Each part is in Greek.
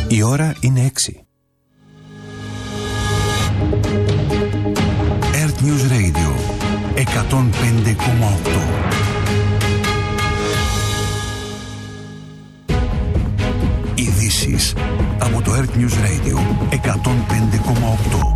Η ώρα είναι 6. Earth News Radio 105,8. Ειδήσεις από το Earth News Radio 105,8.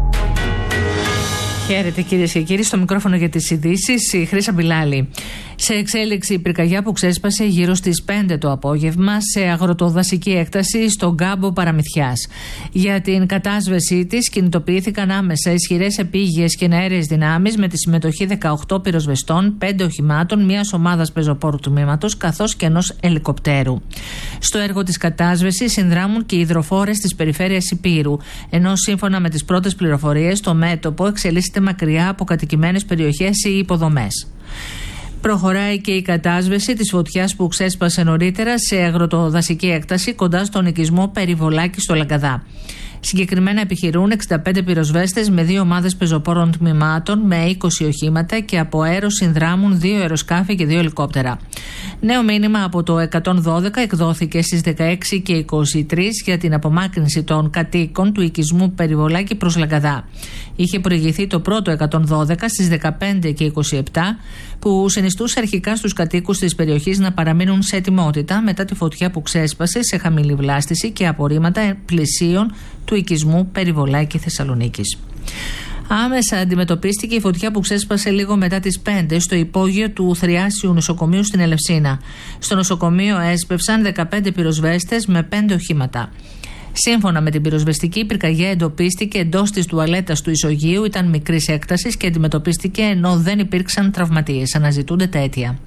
Χαίρετε κυρίες και κύριοι, στο μικρόφωνο για τις ειδήσεις η Χρύσα Μπιλάλη. Σε εξέλιξη η πυρκαγιά που ξέσπασε γύρω στις 5 το απόγευμα σε αγροτοδασική έκταση στον κάμπο Παραμυθιάς. Για την κατάσβεσή της κινητοποιήθηκαν άμεσα ισχυρές επίγειες και εναέριες δυνάμεις με τη συμμετοχή 18 πυροσβεστών, 5 οχημάτων, μιας ομάδας πεζοπόρου τμήματος καθώς και ενός ελικοπτέρου. Στο έργο της κατάσβεσης συνδράμουν και οι υδροφόρες της περιφέρειας Ηπείρου, ενώ σύμφωνα με τις πρώτες πληροφορίες το μέτωπο εξελίσσεται μακριά από κατοικημένες περιοχές ή υποδομές. Προχωράει και η κατάσβεση της φωτιάς που ξέσπασε νωρίτερα σε αγροτοδασική έκταση κοντά στον οικισμό Περιβολάκη στο Λαγκαδά. Συγκεκριμένα επιχειρούν 65 πυροσβέστες με 2 ομάδες πεζοπόρων τμήματων με 20 οχήματα και από αέρος συνδράμουν 2 αεροσκάφη και 2 ελικόπτερα. Νέο μήνυμα από το 112 εκδόθηκε στις 16 και 23 για την απομάκρυνση των κατοίκων του οικισμού Περιβολάκη προς Λαγκαδά. Είχε προηγηθεί το πρώτο 112 στις 15 και 27 που συνιστούσε αρχικά στους κατοίκους της περιοχής να παραμείνουν σε ετοιμότητα μετά τη φωτιά που ξέσπασε σε χαμηλή βλάστηση και απορρίμματα πλησίων του οικισμού Περιβολάκη Θεσσαλονίκης. Άμεσα αντιμετωπίστηκε η φωτιά που ξέσπασε λίγο μετά τις 5 στο υπόγειο του Θριάσιου νοσοκομείου στην Ελευσίνα. Στο νοσοκομείο έσπευσαν 15 πυροσβέστες με 5 οχήματα. Σύμφωνα με την πυροσβεστική, η πυρκαγιά εντοπίστηκε εντός της τουαλέτας του ισογείου, ήταν μικρής έκτασης και αντιμετωπίστηκε ενώ δεν υπήρξαν τραυματίες. Αναζητούνται τα αίτια.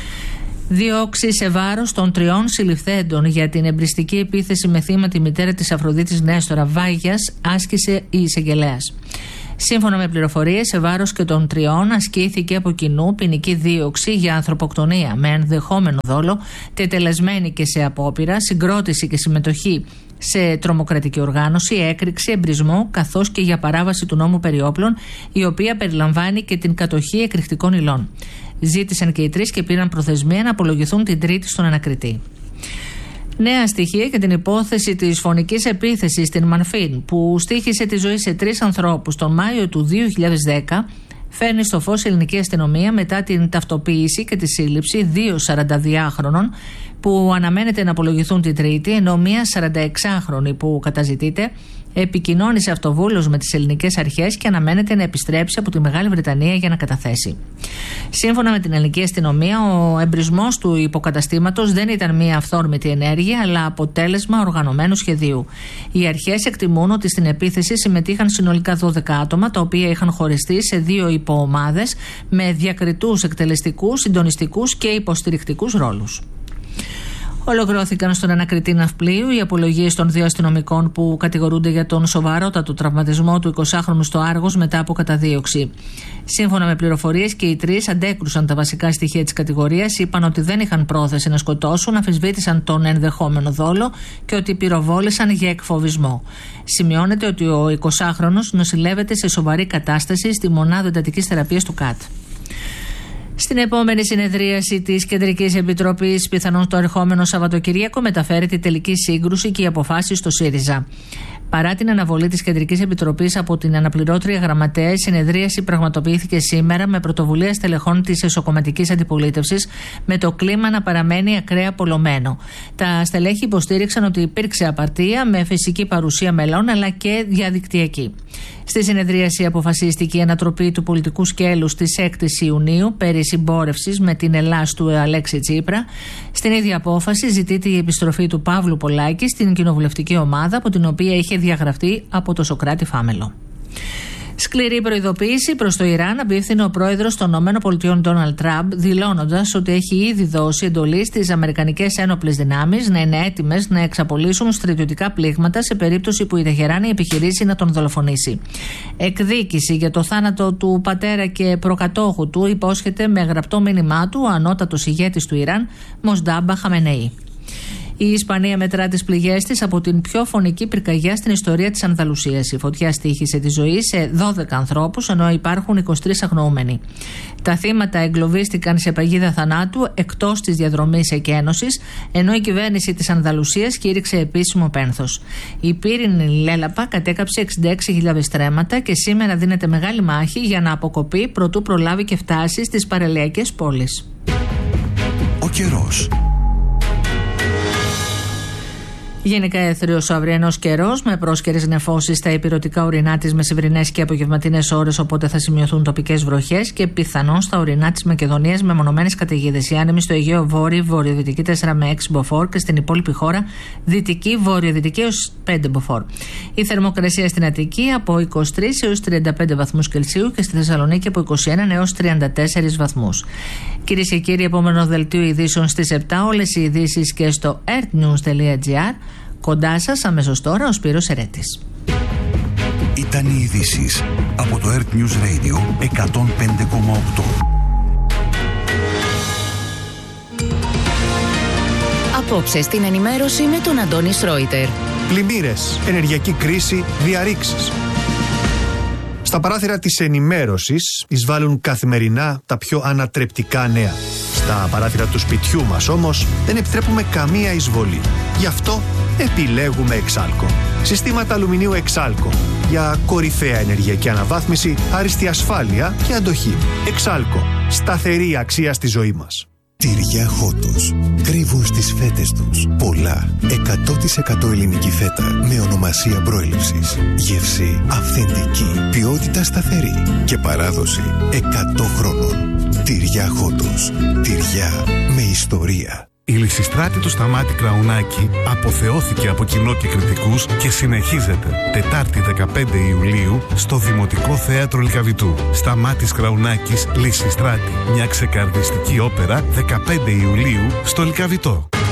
Διώξει σε βάρος των 3 συλληφθέντων για την εμπριστική επίθεση με θύμα τη μητέρα της Αφροδίτης Νέστορα Βάγιας άσκησε η εισαγγελέας. Σύμφωνα με πληροφορίες, σε βάρος και των 3 ασκήθηκε από κοινού ποινική δίωξη για ανθρωποκτονία με ενδεχόμενο δόλο, τετελεσμένη και σε απόπειρα, συγκρότηση και συμμετοχή σε τρομοκρατική οργάνωση, έκρηξη, εμπρισμό, καθώς και για παράβαση του νόμου περί όπλων, η οποία περιλαμβάνει και την κατοχή εκρηκτικών υλών. Ζήτησαν και οι 3 και πήραν προθεσμία να απολογηθούν την Τρίτη στον ανακριτή. Νέα στοιχεία για την υπόθεση της φωνικής επίθεσης στην Μανφίν που στοίχησε τη ζωή σε 3 ανθρώπους τον Μάιο του 2010 φέρνει στο φως η ελληνική αστυνομία μετά την ταυτοποίηση και τη σύλληψη 2 42χρονων που αναμένεται να απολογηθούν την Τρίτη, ενώ μία 46χρονη που καταζητείται επικοινώνησε αυτοβούλως με τις ελληνικές αρχές και αναμένεται να επιστρέψει από τη Μεγάλη Βρετανία για να καταθέσει. Σύμφωνα με την ελληνική αστυνομία, ο εμπρισμός του υποκαταστήματος δεν ήταν μία αυθόρμητη ενέργεια, αλλά αποτέλεσμα οργανωμένου σχεδίου. Οι αρχές εκτιμούν ότι στην επίθεση συμμετείχαν συνολικά 12 άτομα, τα οποία είχαν χωριστεί σε 2 υποομάδες με διακριτούς εκτελεστικούς, συντονιστικούς και υποστηρικτικούς ρόλους. Ολοκληρώθηκαν στον ανακριτή ναυπλίου οι απολογίες των 2 αστυνομικών που κατηγορούνται για τον σοβαρότατο τραυματισμό του 20χρονου στο Άργος μετά από καταδίωξη. Σύμφωνα με πληροφορίες, και οι 3 αντέκρουσαν τα βασικά στοιχεία της κατηγορίας, είπαν ότι δεν είχαν πρόθεση να σκοτώσουν, αμφισβήτησαν τον ενδεχόμενο δόλο και ότι πυροβόλησαν για εκφοβισμό. Σημειώνεται ότι ο 20χρονος νοσηλεύεται σε σοβαρή κατάσταση στη μονάδα εντατικής θεραπείας του ΚΑΤ. Στην επόμενη συνεδρίαση της Κεντρικής Επιτροπής, πιθανόν το ερχόμενο Σαββατοκύριακο, μεταφέρεται η τελική σύγκρουση και οι αποφάσεις στο ΣΥΡΙΖΑ. Παρά την αναβολή της Κεντρικής Επιτροπής από την αναπληρώτρια γραμματέα, η συνεδρίαση πραγματοποιήθηκε σήμερα με πρωτοβουλία στελεχών της εσωκομματικής αντιπολίτευσης, με το κλίμα να παραμένει ακραία πολλωμένο. Τα στελέχη υποστήριξαν ότι υπήρξε απαρτία με φυσική παρουσία μελών αλλά και διαδικτυακή. Στη συνεδρίαση αποφασίστηκε η ανατροπή του πολιτικού σκέλους της 6ης Ιουνίου περί συμπόρευσης με την Ελλάς του Αλέξη Τσίπρα. Στην ίδια απόφαση ζητείται η επιστροφή του Παύλου Πολάκη στην κοινοβουλευτική ομάδα από την οποία είχε διαγραφτεί από το Σωκράτη Φάμελο. Σκληρή προειδοποίηση προς το Ιράν απίφθινε ο πρόεδρος των ΗΠΑ Ντόναλντ Τραμπ, δηλώνοντας ότι έχει ήδη δώσει εντολή στις αμερικανικές ένοπλες δυνάμεις να είναι έτοιμες να εξαπολύσουν στρατιωτικά πλήγματα σε περίπτωση που η Τεχεράνη επιχειρήσει να τον δολοφονήσει. Εκδίκηση για το θάνατο του πατέρα και προκατόχου του υπόσχεται με γραπτό μήνυμά του ο ανώτατος ηγέτης του Ιράν, Μοσντάμπα Χαμενεή. Η Ισπανία μετρά τις πληγές της από την πιο φωνική πυρκαγιά στην ιστορία της Ανδαλουσίας. Η φωτιά στοίχησε τη ζωή σε 12 ανθρώπους, ενώ υπάρχουν 23 αγνοούμενοι. Τα θύματα εγκλωβίστηκαν σε παγίδα θανάτου εκτός της διαδρομής εκένωσης, ενώ η κυβέρνηση της Ανδαλουσίας κήρυξε επίσημο πένθος. Η πύρινη λέλαπα κατέκαψε 66.000 στρέμματα και σήμερα δίνεται μεγάλη μάχη για να αποκοπεί προτού προλάβει και φτάσει στις παραλιακές πόλεις. Ο καιρός. Γενικά έθριος ο αυριανός καιρός με πρόσκαιρες νεφώσεις στα ηπειρωτικά ορεινά της μεσημβρινές και απογευματινές ώρες, οπότε θα σημειωθούν τοπικές βροχές και πιθανόν στα ορεινά της Μακεδονίας με μονομένες καταιγίδες. Οι άνεμοι στο Αιγαίο βόρειο-βορειοδυτική 4 με 6 μποφόρ και στην υπόλοιπη χώρα δυτική βορειοδυτική έως 5 μποφόρ. Η θερμοκρασία στην Αττική από 23 έως 35 βαθμούς Κελσίου και στη Θεσσαλονίκη από 21 έως 34 βαθμούς. Κυρίες και κύριοι, επόμενο δελτίο ειδήσεων στις 7. Όλες οι ειδήσεις και στο earthnews.gr. Κοντά σας αμέσως τώρα ο Σπύρος Ερέτης. Ήταν οι ειδήσεις από το Earth News Radio 105,8. Απόψε στην ενημέρωση με τον Αντώνη Σρόιτερ. Πλημμύρες, ενεργειακή κρίση, διαρρήξεις. Στα παράθυρα της ενημέρωσης εισβάλλουν καθημερινά τα πιο ανατρεπτικά νέα. Στα παράθυρα του σπιτιού μας όμως δεν επιτρέπουμε καμία εισβολή. Γι' αυτό επιλέγουμε Εξάλκο. Συστήματα αλουμινίου Εξάλκο για κορυφαία ενεργειακή αναβάθμιση, άριστη ασφάλεια και αντοχή. Εξάλκο. Σταθερή αξία στη ζωή μας. Τυριά Χότος. Κρύβουν στις φέτες τους πολλά 100% ελληνική φέτα με ονομασία προέλευσης. Γεύση αυθεντική, ποιότητα σταθερή και παράδοση 100 χρόνων. Τυριά Χότος. Τυριά με ιστορία. Η Λυσιστράτη του Σταμάτη Κραουνάκη αποθεώθηκε από κοινό και κριτικούς και συνεχίζεται Τετάρτη 15 Ιουλίου στο Δημοτικό Θέατρο Λυκαβητού. Σταμάτης Κραουνάκης, Λυσιστράτη. Μια ξεκαρδιστική όπερα 15 Ιουλίου στο Λυκαβητό.